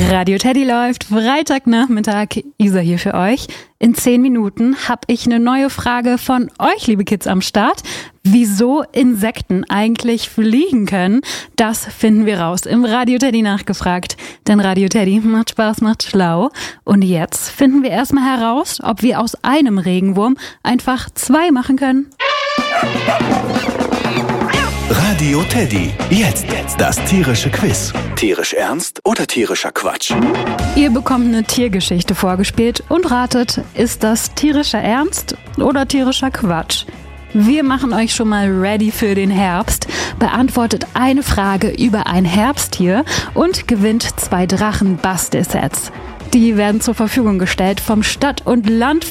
Radio Teddy läuft, Freitagnachmittag, Isa hier für euch. In 10 Minuten habe ich eine neue Frage von euch, liebe Kids, am Start. Wieso Insekten eigentlich fliegen können, das finden wir raus im Radio Teddy nachgefragt. Denn Radio Teddy macht Spaß, macht schlau. Und jetzt finden wir erstmal heraus, ob wir aus einem Regenwurm einfach 2 machen können. Radio Teddy, jetzt das tierische Quiz. Tierisch ernst oder tierischer Quatsch? Ihr bekommt eine Tiergeschichte vorgespielt und ratet, ist das tierischer Ernst oder tierischer Quatsch? Wir machen euch schon mal ready für den Herbst. Beantwortet eine Frage über ein Herbsttier und gewinnt 2 Drachen-Bastel-Sets. Die werden zur Verfügung gestellt vom Stadt- und Land